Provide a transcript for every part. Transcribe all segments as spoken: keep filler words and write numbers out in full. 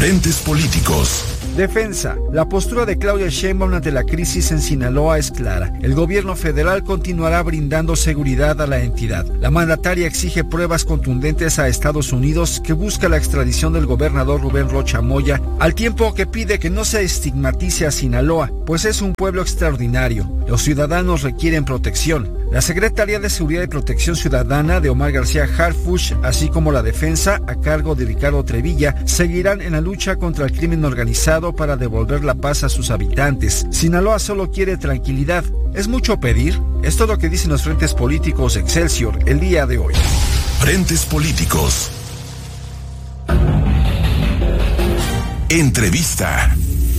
Frentes políticos. Defensa. La postura de Claudia Sheinbaum ante la crisis en Sinaloa es clara. El gobierno federal continuará brindando seguridad a la entidad. La mandataria exige pruebas contundentes a Estados Unidos, que busca la extradición del gobernador Rubén Rocha Moya, al tiempo que pide que no se estigmatice a Sinaloa, pues es un pueblo extraordinario. Los ciudadanos requieren protección. La Secretaría de Seguridad y Protección Ciudadana de Omar García Harfuch, así como la Defensa, a cargo de Ricardo Trevilla, seguirán en la lucha contra el crimen organizado para devolver la paz a sus habitantes. Sinaloa solo quiere tranquilidad. ¿Es mucho pedir? Es todo lo que dicen los frentes políticos Excelsior el día de hoy. Frentes políticos. Entrevista.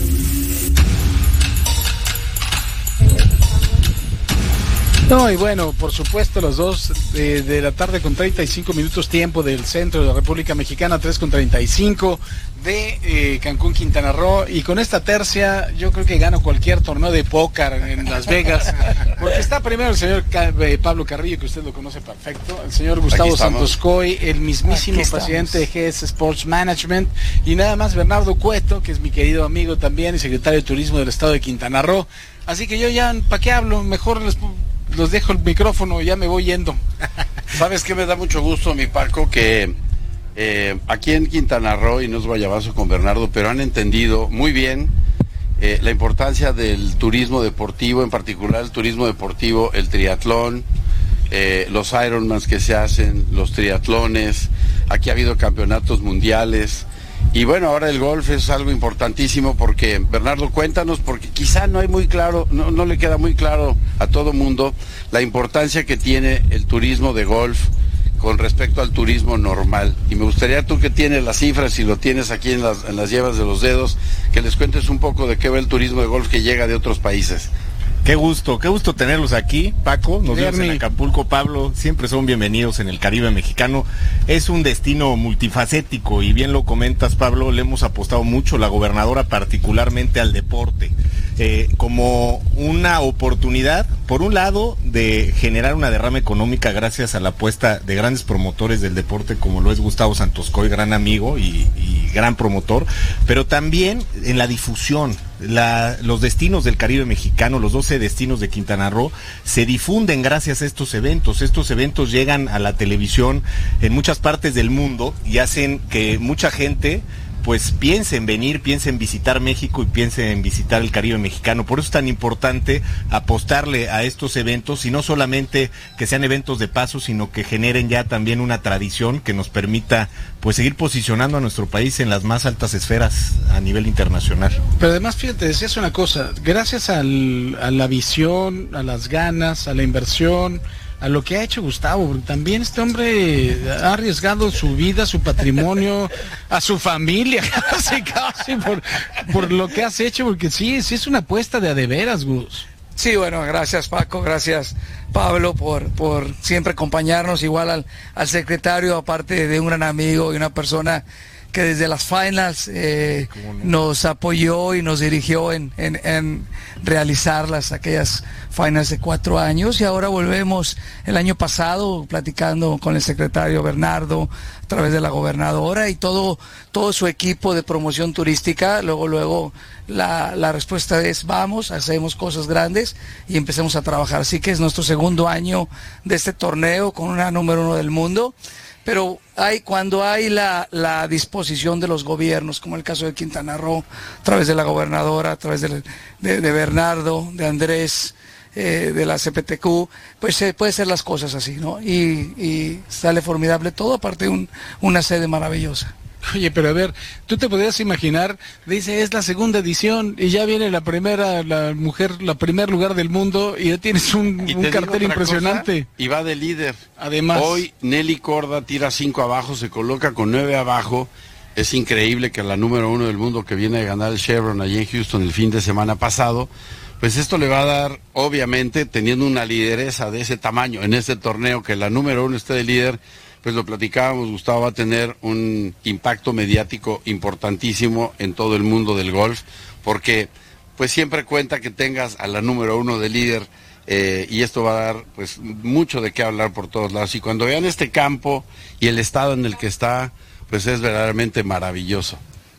No, y bueno, por supuesto, las dos de, de la tarde con treinta y cinco minutos tiempo del centro de la República Mexicana, tres con treinta y cinco de eh, Cancún, Quintana Roo, y con esta tercia yo creo que gano cualquier torneo de póker en Las Vegas, porque está primero el señor eh, Pablo Carrillo, que usted lo conoce perfecto, el señor Gustavo Santos Coy, el mismísimo presidente de G S Sports Management, y nada más Bernardo Cueto, que es mi querido amigo también y secretario de Turismo del Estado de Quintana Roo. Así que yo ya, ¿para qué hablo? Mejor les... los dejo el micrófono, ya me voy yendo. ¿Sabes qué me da mucho gusto, mi Paco? Que eh, aquí en Quintana Roo, y no es guayabazo con Bernardo, pero han entendido muy bien eh, la importancia del turismo deportivo, en particular el turismo deportivo, el triatlón, eh, los Ironmans que se hacen, los triatlones, aquí ha habido campeonatos mundiales. Y bueno, ahora el golf es algo importantísimo porque, Bernardo, cuéntanos, porque quizá no hay muy claro, no, no le queda muy claro a todo mundo la importancia que tiene el turismo de golf con respecto al turismo normal. Y me gustaría, tú que tienes las cifras y lo tienes aquí en las, en las llevas de los dedos, que les cuentes un poco de qué va el turismo de golf que llega de otros países. Qué gusto, qué gusto tenerlos aquí, Paco. Nos vemos en Acapulco, Pablo. Siempre son bienvenidos en el Caribe mexicano. Es un destino multifacético y bien lo comentas, Pablo. Le hemos apostado mucho, la gobernadora particularmente, al deporte, eh, como una oportunidad, por un lado, de generar una derrama económica gracias a la apuesta de grandes promotores del deporte, como lo es Gustavo Santos Coy, gran amigo y, y gran promotor, pero también en la difusión. La, los destinos del Caribe mexicano, los doce destinos de Quintana Roo, se difunden gracias a estos eventos. Estos eventos llegan a la televisión en muchas partes del mundo y hacen que mucha gente pues piense en venir, piense en visitar México y piense en visitar el Caribe mexicano. Por eso es tan importante apostarle a estos eventos, y no solamente que sean eventos de paso, sino que generen ya también una tradición que nos permita pues seguir posicionando a nuestro país en las más altas esferas a nivel internacional. Pero además, fíjate, decías una cosa, gracias al, a la visión, a las ganas, a la inversión, a lo que ha hecho Gustavo, porque también este hombre ha arriesgado su vida, su patrimonio, a su familia, casi, casi, por, por lo que has hecho, porque sí, sí es una apuesta de a de veras, Gus. Sí, bueno, gracias Paco, gracias Pablo por, por siempre acompañarnos, igual al, al secretario, aparte de un gran amigo y una persona que desde las finals eh, no? nos apoyó y nos dirigió en, en, en realizarlas, aquellas finals de cuatro años, y ahora volvemos el año pasado platicando con el secretario Bernardo a través de la gobernadora y todo, todo su equipo de promoción turística. Luego, luego la, la respuesta es vamos, hacemos cosas grandes y empecemos a trabajar. Así que es nuestro segundo año de este torneo con una número uno del mundo. Pero hay cuando hay la, la disposición de los gobiernos, como el caso de Quintana Roo, a través de la gobernadora, a través de, de, de Bernardo, de Andrés, eh, de la C P T Q, pues se eh, puede ser las cosas así, ¿no? Y, y sale formidable todo, aparte de un, una sede maravillosa. Oye, pero a ver, tú te podrías imaginar, dice, es la segunda edición y ya viene la primera, la mujer, la primer lugar del mundo y ya tienes un, un cartel impresionante. Cosa, y va de líder. Además. Hoy Nelly Corda tira cinco abajo, se coloca con nueve abajo. Es increíble que la número uno del mundo, que viene a ganar el Chevron allí en Houston el fin de semana pasado, pues esto le va a dar, obviamente, teniendo una lideresa de ese tamaño en este torneo, que la número uno esté de líder, pues lo platicábamos, Gustavo, va a tener un impacto mediático importantísimo en todo el mundo del golf, porque pues siempre cuenta que tengas a la número uno de líder, eh, y esto va a dar pues mucho de qué hablar por todos lados. Y cuando vean este campo y el estado en el que está, pues es verdaderamente maravilloso.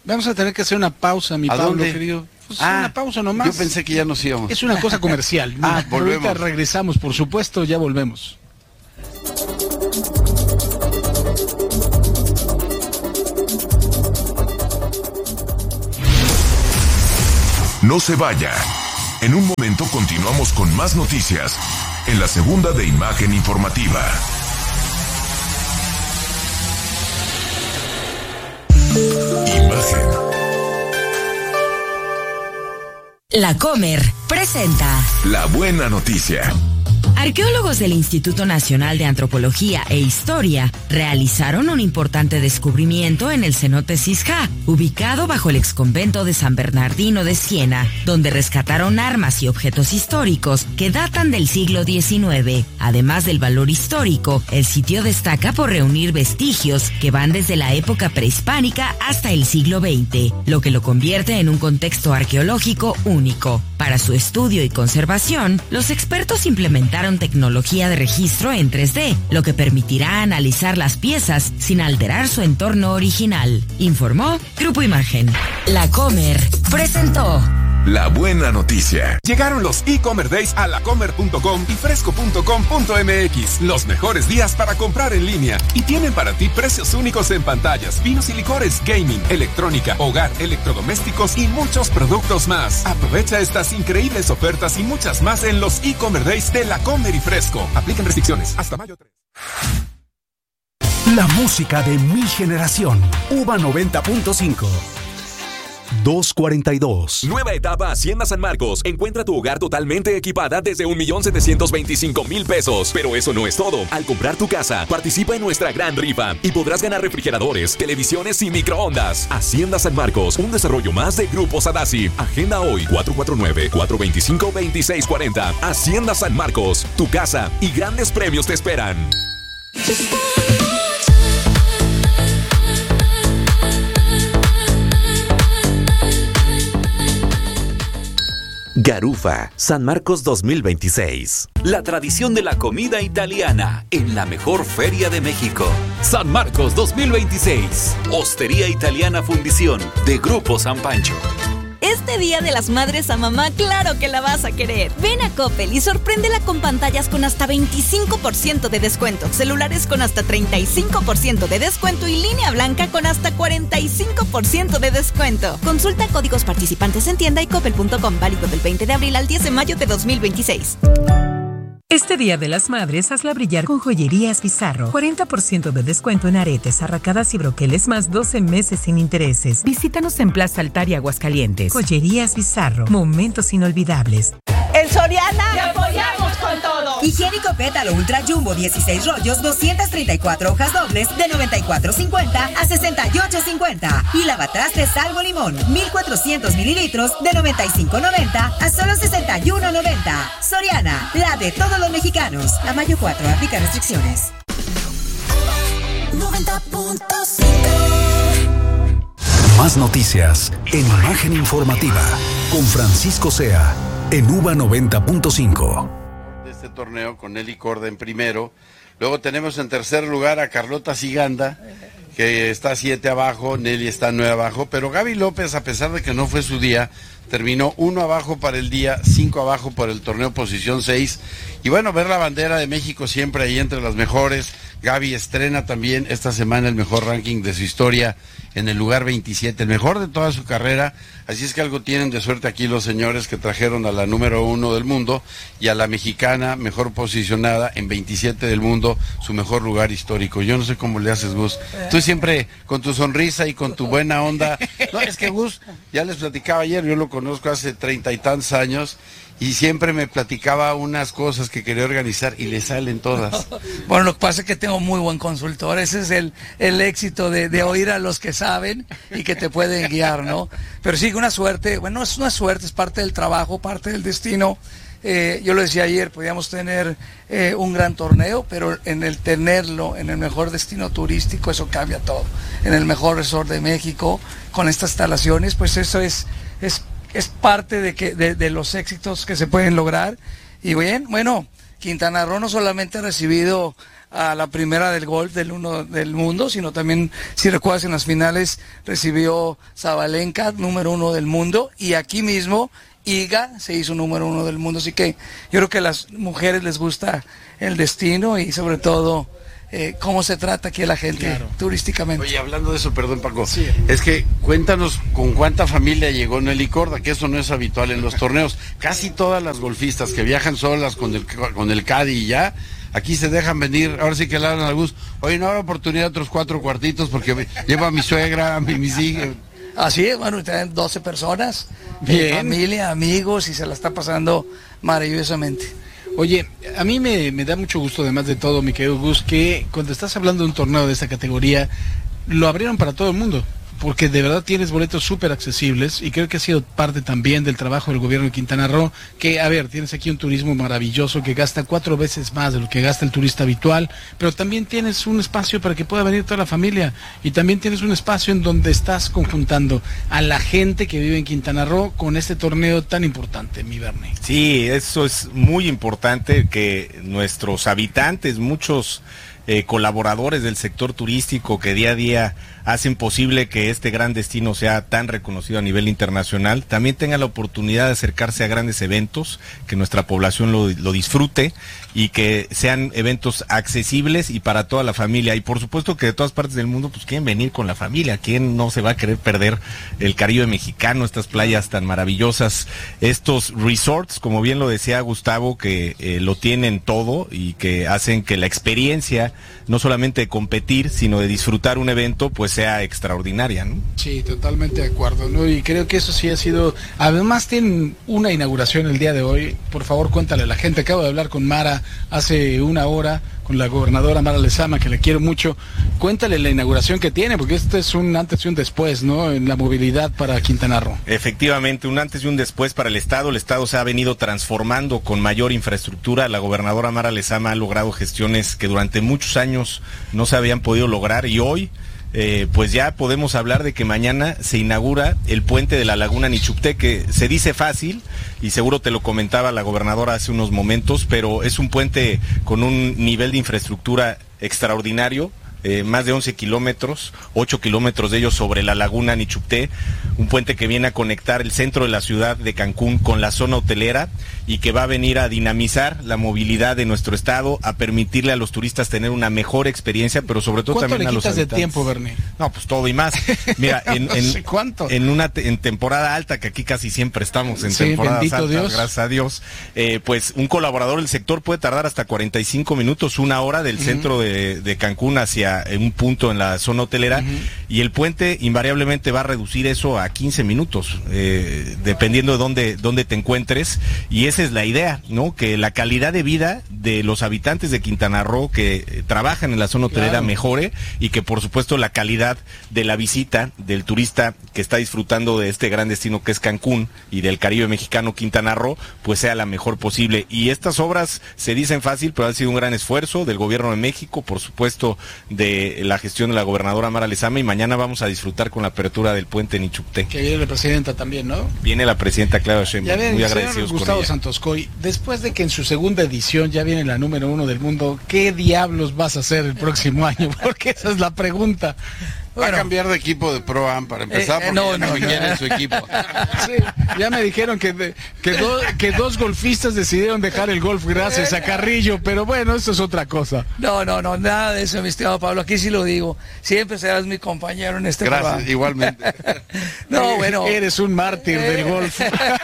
Vamos a tener que hacer una pausa, mi ¿A Pablo, dónde? querido. Pues ah, una pausa nomás. Yo pensé que ya nos íbamos. Es una cosa comercial. ah, no, volvemos. Ahorita regresamos, por supuesto, ya volvemos. No se vaya. En un momento continuamos con más noticias en la segunda de Imagen Informativa. Imagen. La Comer presenta La buena noticia. Arqueólogos del Instituto Nacional de Antropología e Historia realizaron un importante descubrimiento en el cenote Cisja, ubicado bajo el exconvento de San Bernardino de Siena, donde rescataron armas y objetos históricos que datan del siglo diecinueve. Además del valor histórico, el sitio destaca por reunir vestigios que van desde la época prehispánica hasta el siglo veinte, lo que lo convierte en un contexto arqueológico único. Para su estudio y conservación, los expertos implementaron tecnología de registro en tres D, lo que permitirá analizar las piezas sin alterar su entorno original, informó Grupo Imagen. La Comer presentó La buena noticia. Llegaron los e-Commerce Days a lacomer punto com y fresco punto com punto m x. Los mejores días para comprar en línea. Y tienen para ti precios únicos en pantallas, vinos y licores, gaming, electrónica, hogar, electrodomésticos y muchos productos más. Aprovecha estas increíbles ofertas y muchas más en los e-Commerce Days de Lacomer y Fresco. Aplican restricciones hasta mayo tres. La música de mi generación. UVA noventa punto cinco. dos cuarenta y dos. Nueva etapa Hacienda San Marcos. Encuentra tu hogar totalmente equipada desde un millón setecientos veinticinco mil pesos. Pero eso no es todo. Al comprar tu casa, participa en nuestra gran rifa y podrás ganar refrigeradores, televisiones y microondas. Hacienda San Marcos, un desarrollo más de Grupo Sadasi. Agenda hoy cuatro cuatro nueve, cuatro dos cinco, dos seis cuatro cero. Hacienda San Marcos, tu casa y grandes premios te esperan. Garufa, San Marcos dos mil veintiséis. La tradición de la comida italiana en la mejor feria de México. San Marcos dos mil veintiséis. Hostería Italiana Fundición de Grupo San Pancho. Este Día de las Madres a mamá, claro que la vas a querer. Ven a Coppel y sorpréndela con pantallas con hasta veinticinco por ciento de descuento, celulares con hasta treinta y cinco por ciento de descuento y línea blanca con hasta cuarenta y cinco por ciento de descuento. Consulta códigos participantes en tienda y coppel punto com, válido del veinte de abril al diez de mayo de dos mil veintiséis. Este Día de las Madres, hazla brillar con Joyerías Bizarro. cuarenta por ciento de descuento en aretes, arracadas y broqueles, más doce meses sin intereses. Visítanos en Plaza Altaria, Aguascalientes. Joyerías Bizarro. Momentos inolvidables. En Soriana te apoyamos con todo. Higiénico Pétalo Ultra Jumbo dieciséis rollos, doscientas treinta y cuatro hojas dobles de noventa y cuatro cincuenta a sesenta y ocho cincuenta. Y lavatrastes Salvo Limón, mil cuatrocientos mililitros de noventa y cinco noventa a solo sesenta y uno noventa. Soriana, la de todos los mexicanos. A mayo cuatro, aplica restricciones. noventa punto cinco. Más noticias en Imagen Informativa con Francisco Sea en UVA noventa punto cinco. De este torneo con Nelly Corda en primero. Luego tenemos en tercer lugar a Carlota Ciganda, que está siete abajo, Nelly está nueve abajo, pero Gaby López, a pesar de que no fue su día, terminó uno abajo para el día, cinco abajo por el torneo, posición seis. Y bueno, ver la bandera de México siempre ahí entre las mejores. Gaby estrena también esta semana el mejor ranking de su historia en el lugar veintisiete, el mejor de toda su carrera. Así es que algo tienen de suerte aquí los señores que trajeron a la número uno del mundo y a la mexicana mejor posicionada en veintisiete del mundo, su mejor lugar histórico. Yo no sé cómo le haces, Gus. Tú siempre con tu sonrisa y con tu buena onda. No, es que Gus, ya les platicaba ayer, yo lo conozco hace treinta y tantos años y siempre me platicaba unas cosas que quería organizar y le salen todas. Bueno, lo que pasa es que tengo muy buen consultor, ese es el, el éxito de, de oír a los que saben y que te pueden guiar, ¿no? Pero sí, una suerte, bueno, es una suerte, es parte del trabajo, parte del destino. Eh, yo lo decía ayer, podíamos tener eh, un gran torneo, pero en el tenerlo en el mejor destino turístico, eso cambia todo. En el mejor resort de México, con estas instalaciones, pues eso es, es, es parte de, que, de, de los éxitos que se pueden lograr. Y bien, bueno, Quintana Roo no solamente ha recibido a la primera del golf del uno del mundo, sino también, si recuerdas, en las finales recibió Zabalenka, número uno del mundo, y aquí mismo Iga se hizo número uno del mundo. Así que yo creo que a las mujeres les gusta el destino y sobre todo eh, cómo se trata aquí a la gente, claro, turísticamente. Oye, hablando de eso, perdón Paco, sí. Es que cuéntanos con cuánta familia llegó Nelly Corda, que eso no es habitual en los torneos. Casi todas las golfistas que viajan solas con el, con el caddy y ya, aquí se dejan venir, ahora sí que le dan a la Gus. Oye, no habrá oportunidad de otros cuatro cuartitos porque lleva a mi suegra, a mi, mis hijas. Así es, bueno, tienen doce personas, bien, familia, amigos, y se la está pasando maravillosamente. Oye, a mí me, me da mucho gusto, además de todo, mi querido Gus, que cuando estás hablando de un torneo de esta categoría, lo abrieron para todo el mundo, porque de verdad tienes boletos súper accesibles, y creo que ha sido parte también del trabajo del gobierno de Quintana Roo, que, a ver, tienes aquí un turismo maravilloso que gasta cuatro veces más de lo que gasta el turista habitual, pero también tienes un espacio para que pueda venir toda la familia, y también tienes un espacio en donde estás conjuntando a la gente que vive en Quintana Roo con este torneo tan importante, mi Bernie. Sí, eso es muy importante, que nuestros habitantes, muchos Eh, colaboradores del sector turístico que día a día hacen posible que este gran destino sea tan reconocido a nivel internacional, también tengan la oportunidad de acercarse a grandes eventos, que nuestra población lo, lo disfrute y que sean eventos accesibles y para toda la familia. Y por supuesto que de todas partes del mundo pues quieren venir con la familia. ¿Quién no se va a querer perder el Caribe mexicano, estas playas tan maravillosas, estos resorts, como bien lo decía Gustavo, que eh, lo tienen todo y que hacen que la experiencia no solamente de competir, sino de disfrutar un evento, pues sea extraordinaria, ¿no? Sí, totalmente de acuerdo, ¿no? Y creo que eso sí ha sido, además tienen una inauguración el día de hoy. Por favor, cuéntale a la gente, acabo de hablar con Mara hace una hora, con la gobernadora Mara Lezama, que le quiero mucho. Cuéntale la inauguración que tiene, porque este es un antes y un después, ¿no?, en la movilidad para Quintana Roo. Efectivamente, un antes y un después para el Estado. El Estado se ha venido transformando con mayor infraestructura. La gobernadora Mara Lezama ha logrado gestiones que durante muchos años no se habían podido lograr, y hoy Eh, pues ya podemos hablar de que mañana se inaugura el puente de la Laguna Nichupté, que se dice fácil, y seguro te lo comentaba la gobernadora hace unos momentos, pero es un puente con un nivel de infraestructura extraordinario. Eh, más de once kilómetros, ocho kilómetros de ellos sobre la Laguna Nichupté, un puente que viene a conectar el centro de la ciudad de Cancún con la zona hotelera y que va a venir a dinamizar la movilidad de nuestro estado, a permitirle a los turistas tener una mejor experiencia, pero sobre todo también a los habitantes. ¿Cuánto le quitas de tiempo, Bernie? No, pues todo y más. Mira, en, no en, sé cuánto. en una te, en temporada alta, que aquí casi siempre estamos en sí, temporadas altas, Dios. gracias a Dios, eh, pues un colaborador del sector puede tardar hasta cuarenta y cinco minutos, una hora del uh-huh. centro de, de Cancún hacia un punto en la zona hotelera, uh-huh. y el puente invariablemente va a reducir eso a quince minutos, eh, dependiendo de dónde, dónde te encuentres, y esa es la idea, ¿no? Que la calidad de vida de los habitantes de Quintana Roo que eh, trabajan en la zona hotelera claro. mejore, y que por supuesto la calidad de la visita del turista que está disfrutando de este gran destino que es Cancún y del Caribe mexicano Quintana Roo, pues sea la mejor posible. Y estas obras se dicen fácil, pero ha sido un gran esfuerzo del gobierno de México, por supuesto de la gestión de la gobernadora Mara Lezama, y mañana vamos a disfrutar con la apertura del puente Nichupté. Que viene la presidenta también, ¿no? Viene la presidenta Claudia Sheinbaum, ven, muy agradecidos con Gustavo ella. Santoscoy, después de que en su segunda edición ya viene la número uno del mundo, ¿qué diablos vas a hacer el próximo año? Porque esa es la pregunta. Va bueno, a cambiar de equipo de Pro Am para empezar, eh, porque no, ya no, no, me no. quieren su equipo. Sí, ya me dijeron que, de, que, do, que dos golfistas decidieron dejar el golf gracias a Carrillo, pero bueno, eso es otra cosa. No, no, no, nada de eso, mi estimado Pablo, aquí sí lo digo, siempre serás mi compañero en este Gracias, programa. igualmente. No, bueno. Eres un mártir eh, del golf.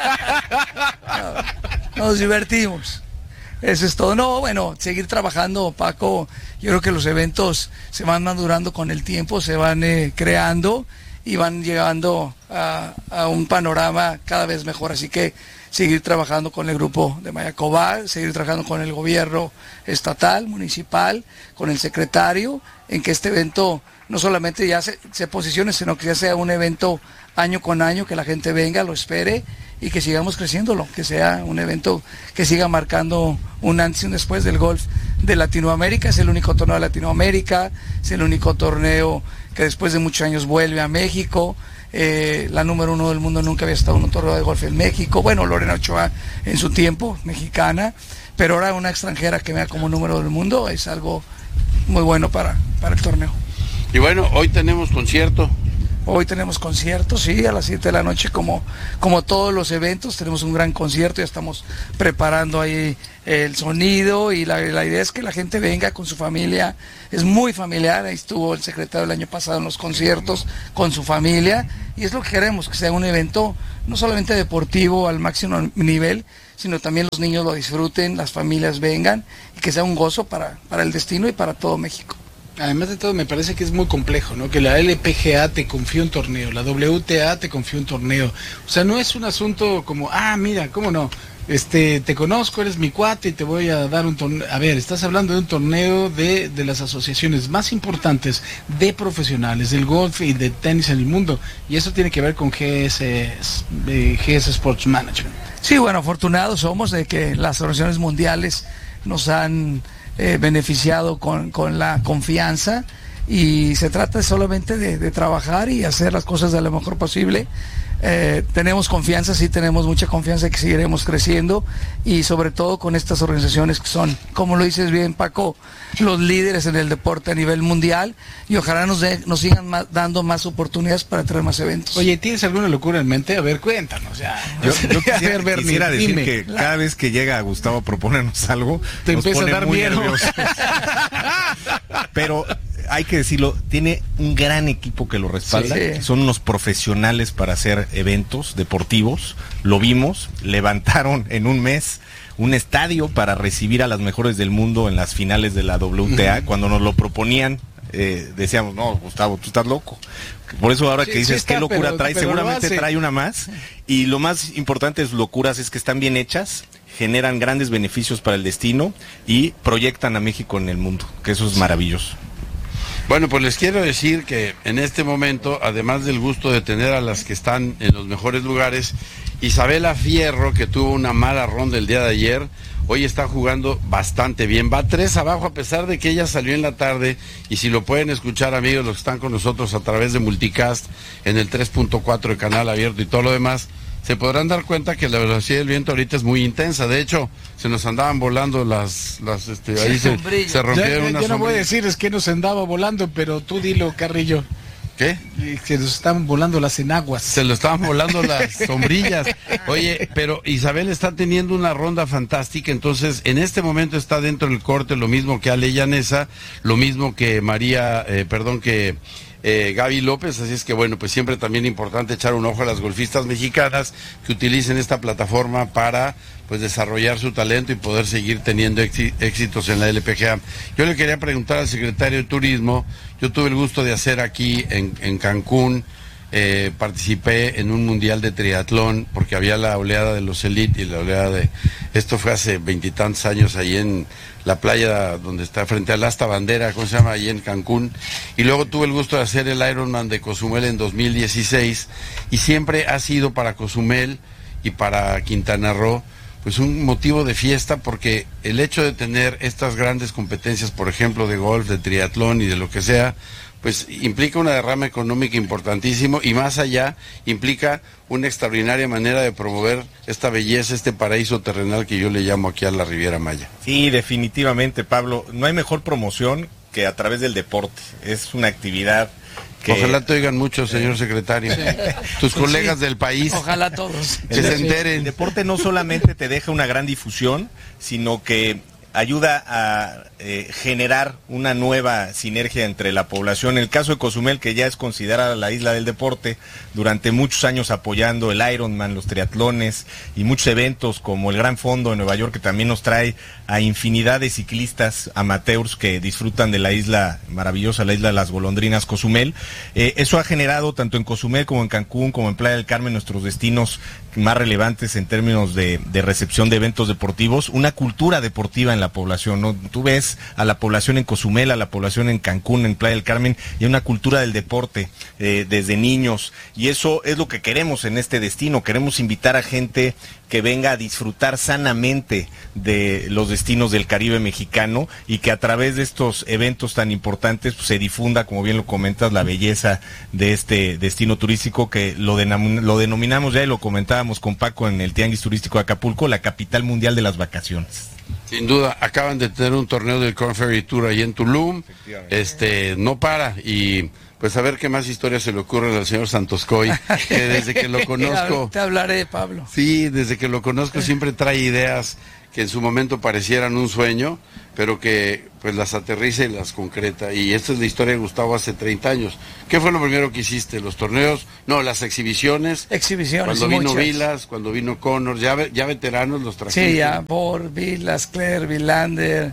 No, nos divertimos. Eso es todo. No, bueno, seguir trabajando, Paco. Yo creo que los eventos se van madurando con el tiempo, se van eh, creando y van llegando a, a un panorama cada vez mejor. Así que seguir trabajando con el grupo de Mayacobá, seguir trabajando con el gobierno estatal, municipal, con el secretario, en que este evento no solamente ya se, se posicione, sino que ya sea un evento año con año, que la gente venga, lo espere y que sigamos creciéndolo, que sea un evento que siga marcando un antes y un después del golf de Latinoamérica. Es el único torneo de Latinoamérica, es el único torneo que después de muchos años vuelve a México. Eh, la número uno del mundo nunca había estado en un torneo de golf en México. Bueno, Lorena Ochoa en su tiempo, mexicana, pero ahora una extranjera que vea como número del mundo es algo muy bueno para, para el torneo. Y bueno, hoy tenemos concierto. Hoy tenemos conciertos, sí, a las siete de la noche, como, como todos los eventos, tenemos un gran concierto, ya estamos preparando ahí el sonido y la, la idea es que la gente venga con su familia, es muy familiar, ahí estuvo el secretario el año pasado en los conciertos con su familia, y es lo que queremos, que sea un evento no solamente deportivo al máximo nivel, sino también los niños lo disfruten, las familias vengan, y que sea un gozo para, para el destino y para todo México. Además de todo, me parece que es muy complejo, ¿no? Que la L P G A te confíe un torneo, la W T A te confíe un torneo. O sea, no es un asunto como, ah, mira, ¿cómo no? Este, te conozco, eres mi cuate y te voy a dar un torneo. A ver, estás hablando de un torneo de, de las asociaciones más importantes de profesionales del golf y de tenis en el mundo. Y eso tiene que ver con G S, eh, G S Sports Management. Sí, bueno, afortunados somos de que las organizaciones mundiales nos han Eh, beneficiado con, con la confianza, y se trata solamente de, de trabajar y hacer las cosas de lo mejor posible. Eh, tenemos confianza, sí tenemos mucha confianza de que seguiremos creciendo, y sobre todo con estas organizaciones que son, como lo dices bien, Paco, los líderes en el deporte a nivel mundial, y ojalá nos, de, nos sigan más, dando más oportunidades para traer más eventos. Oye, ¿tienes alguna locura en mente? A ver, cuéntanos. Ya. Yo, yo quisiera, a ver, Bernie, quisiera decir dime. que cada vez que llega Gustavo a proponernos algo, te nos empieza pone a dar muy miedo. nerviosos. Pero hay que decirlo, tiene un gran equipo que lo respalda, sí, sí. Son unos profesionales para hacer eventos deportivos, lo vimos, levantaron en un mes un estadio para recibir a las mejores del mundo en las finales de la W T A, uh-huh. Cuando nos lo proponían, eh, decíamos, no, Gustavo, tú estás loco. Por eso ahora sí, que dices, sí está, ¿qué locura pero, trae? Pero seguramente trae una más, y lo más importante de sus locuras es que están bien hechas, generan grandes beneficios para el destino y proyectan a México en el mundo, que eso es maravilloso. Bueno, pues les quiero decir que en este momento, además del gusto de tener a las que están en los mejores lugares, Isabela Fierro, que tuvo una mala ronda el día de ayer, hoy está jugando bastante bien, va tres abajo a pesar de que ella salió en la tarde, y si lo pueden escuchar, amigos, los que están con nosotros a través de Multicast, en el tres punto cuatro de Canal Abierto y todo lo demás, se podrán dar cuenta que la velocidad del viento ahorita es muy intensa. De hecho, se nos andaban volando las, las este, ahí se, se rompieron ya, unas Yo no voy a decir es que nos andaba volando, pero tú dilo, Carrillo. ¿Qué? Que nos estaban volando las enaguas. Se lo estaban volando las sombrillas. Oye, pero Isabel está teniendo una ronda fantástica, entonces en este momento está dentro del corte, lo mismo que Ale Llanesa, lo mismo que María, eh, perdón, que eh, Gaby López, así es que bueno, pues siempre también importante echar un ojo a las golfistas mexicanas que utilicen esta plataforma para pues desarrollar su talento y poder seguir teniendo éxitos en la L P G A. Yo le quería preguntar al secretario de Turismo, yo tuve el gusto de hacer aquí en, en Cancún, eh, participé en un mundial de triatlón, porque había la oleada de los Elite y la oleada de... Esto fue hace veintitantos años ahí en la playa donde está frente al Asta Bandera, ¿cómo se llama? Ahí en Cancún. Y luego tuve el gusto de hacer el Ironman de Cozumel en dos mil dieciséis, y siempre ha sido para Cozumel y para Quintana Roo pues un motivo de fiesta, porque el hecho de tener estas grandes competencias, por ejemplo, de golf, de triatlón y de lo que sea, pues implica una derrama económica importantísimo, y más allá implica una extraordinaria manera de promover esta belleza, este paraíso terrenal que yo le llamo aquí a la Riviera Maya. Sí, definitivamente, Pablo, no hay mejor promoción que a través del deporte. Es una actividad que... Ojalá te oigan mucho, señor secretario. Sí. Tus pues colegas sí, del país. Ojalá todos. Que se enteren. El deporte no solamente te deja una gran difusión, sino que ayuda a eh, generar una nueva sinergia entre la población. En el caso de Cozumel, que ya es considerada la isla del deporte, durante muchos años apoyando el Ironman, los triatlones y muchos eventos como el Gran Fondo de Nueva York, que también nos trae a infinidad de ciclistas amateurs que disfrutan de la isla maravillosa, la isla de las golondrinas, Cozumel. Eh, eso ha generado tanto en Cozumel como en Cancún, como en Playa del Carmen, nuestros destinos más relevantes en términos de, de recepción de eventos deportivos, una cultura deportiva en la población, ¿no? Tú ves a la población en Cozumel, a la población en Cancún, en Playa del Carmen, y una cultura del deporte eh, desde niños, y eso es lo que queremos en este destino. Queremos invitar a gente que venga a disfrutar sanamente de los destinos del Caribe mexicano y que a través de estos eventos tan importantes pues, se difunda, como bien lo comentas, la belleza de este destino turístico que lo, denom- lo denominamos ya y lo comentábamos con Paco en el Tianguis Turístico de Acapulco, la capital mundial de las vacaciones. Sin duda, acaban de tener un torneo del Corn Ferry Tour ahí en Tulum, este, no para, y pues a ver qué más historias se le ocurren al señor Santoscoy, que desde que lo conozco... Te hablaré, Pablo. Sí, desde que lo conozco siempre trae ideas que en su momento parecieran un sueño, pero que pues las aterriza y las concreta. Y esta es la historia de Gustavo hace treinta años. ¿Qué fue lo primero que hiciste? ¿Los torneos? No, las exhibiciones. Exhibiciones. Cuando vino muchas. Vilas, cuando vino Connor, ya, ya veteranos los trajiste. Sí, ya, por Vilas, Claire, Villander,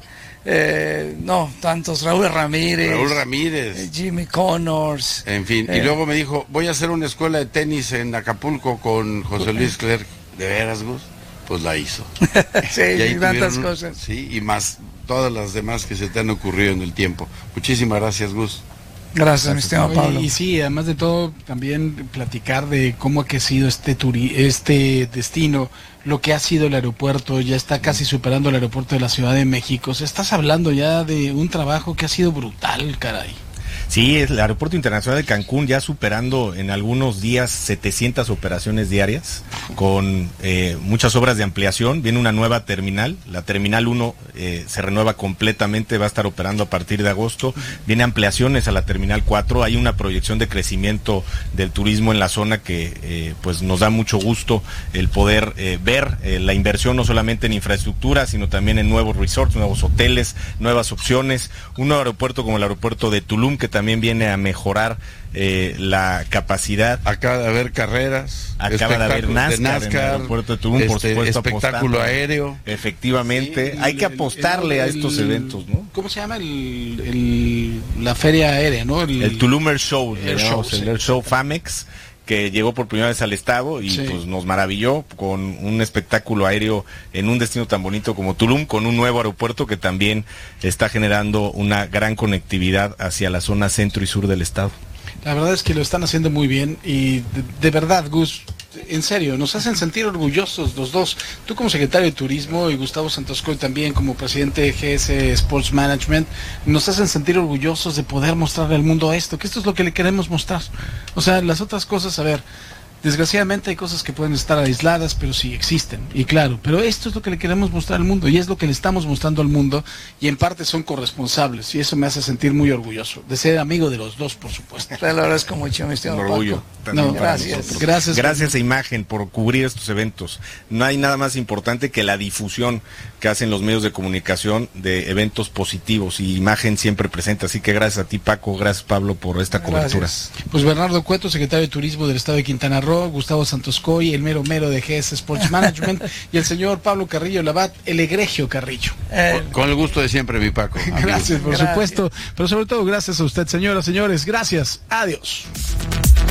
eh, no, tantos, Raúl Ramírez. Raúl Ramírez. Eh, Jimmy Connors. En fin, eh. y luego me dijo, voy a hacer una escuela de tenis en Acapulco con José Luis Clerc. ¿De veras, Gus? Pues la hizo. Sí, y, y tantas tuvieron, cosas. Sí, y más todas las demás que se te han ocurrido en el tiempo. Muchísimas gracias, Gus. Gracias, mi estimado Pablo. Y, y sí, además de todo, también platicar de cómo ha crecido este turi este destino, lo que ha sido el aeropuerto, ya está casi superando el aeropuerto de la Ciudad de México. O sea, estás hablando ya de un trabajo que ha sido brutal, caray. Sí, el Aeropuerto Internacional de Cancún ya superando en algunos días setecientas operaciones diarias, con eh, muchas obras de ampliación. Viene una nueva terminal, la Terminal uno eh, se renueva completamente, va a estar operando a partir de agosto. Viene ampliaciones a la Terminal cuatro, hay una proyección de crecimiento del turismo en la zona que eh, pues nos da mucho gusto el poder eh, ver eh, la inversión no solamente en infraestructura, sino también en nuevos resorts, nuevos hoteles, nuevas opciones. Un nuevo aeropuerto como el aeropuerto de Tulum, que también viene a mejorar eh, la capacidad. Acaba de haber carreras, acaba de haber NASCAR, de NASCAR en el aeropuerto de Tulum, este, por supuesto, espectáculo aéreo. Efectivamente, sí, hay que apostarle el, el, a estos el, eventos, ¿no? ¿Cómo se llama? El, el, la feria aérea, ¿no? El, el Tulum Air Show, Air Show, el sí. Air Show FAMEX, que llegó por primera vez al estado y sí. pues nos maravilló con un espectáculo aéreo en un destino tan bonito como Tulum, con un nuevo aeropuerto que también está generando una gran conectividad hacia la zona centro y sur del estado. La verdad es que lo están haciendo muy bien y de, de verdad, Gus, en serio, nos hacen sentir orgullosos los dos. Tú como secretario de Turismo y Gustavo Santoscoy también como presidente de G S Sports Management, nos hacen sentir orgullosos de poder mostrarle al mundo esto, que esto es lo que le queremos mostrar. O sea, las otras cosas, a ver, desgraciadamente hay cosas que pueden estar aisladas, pero sí existen, y claro, pero esto es lo que le queremos mostrar al mundo, y es lo que le estamos mostrando al mundo, y en parte son corresponsables, y eso me hace sentir muy orgulloso, de ser amigo de los dos, por supuesto. Te lo agradezco mucho, mi estimado Un orgullo. No, gracias. Gracias. Gracias a Imagen por cubrir estos eventos. No hay nada más importante que la difusión que hacen los medios de comunicación de eventos positivos, y Imagen siempre presente, así que gracias a ti, Paco, gracias, Pablo, por esta cobertura. Gracias. Pues Bernardo Cueto, secretario de Turismo del Estado de Quintana Roo, Gustavo Santoscoy, el mero mero de G S Sports Management, y el señor Pablo Carrillo Labat, el egregio Carrillo. Eh, con, con el gusto de siempre, mi Paco. Gracias, por gracias. supuesto, pero sobre todo gracias a usted, señoras, señores, gracias, adiós.